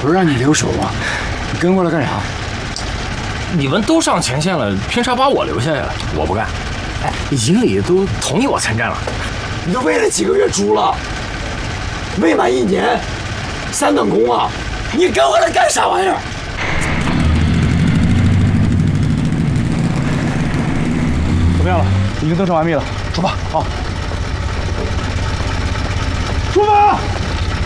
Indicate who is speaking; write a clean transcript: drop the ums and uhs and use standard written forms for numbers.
Speaker 1: 不是让你留守吗？你跟过来干啥？
Speaker 2: 你们都上前线了，凭啥把我留下呀？我不干。哎，营里都同意我参战了。
Speaker 1: 你都喂了几个月猪了，未满1年，3等功啊！你跟过来干啥玩意儿？
Speaker 3: 怎么样了？已经登船完毕了，出发。好，出发。